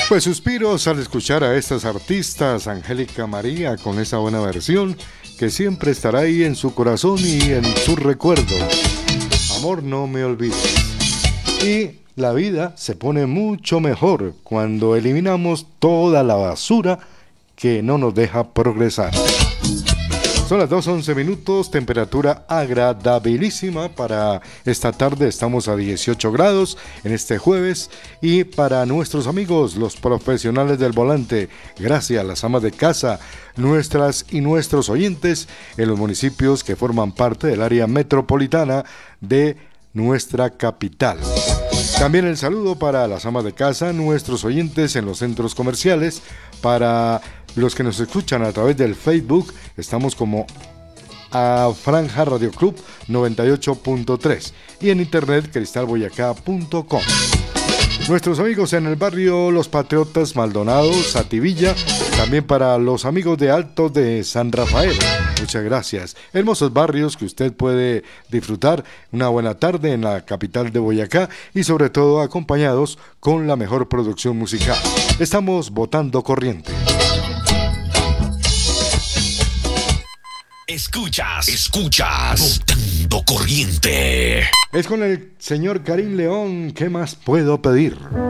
Pues suspiros al escuchar a estas artistas, Angélica María con esa buena versión que siempre estará ahí en su corazón y en su recuerdo. Amor, no me olvides. Y la vida se pone mucho mejor cuando eliminamos toda la basura que no nos deja progresar. Son las 2:11, temperatura agradabilísima para esta tarde, estamos a 18 grados en este jueves y para nuestros amigos, los profesionales del volante, gracias a las amas de casa, nuestras y nuestros oyentes en los municipios que forman parte del área metropolitana de nuestra capital. También el saludo para las amas de casa, nuestros oyentes en los centros comerciales, para los que nos escuchan a través del Facebook, estamos como a Franja Radio Club 98.3 y en internet cristalboyacá.com. Nuestros amigos en el barrio Los Patriotas, Maldonado, Sativilla, también para los amigos de Alto de San Rafael. Muchas gracias. Hermosos barrios que usted puede disfrutar una buena tarde en la capital de Boyacá y sobre todo acompañados con la mejor producción musical. Estamos Botando Corriente. Escuchas Botando Corriente. Es con el señor Karim León. ¿Qué más puedo pedir?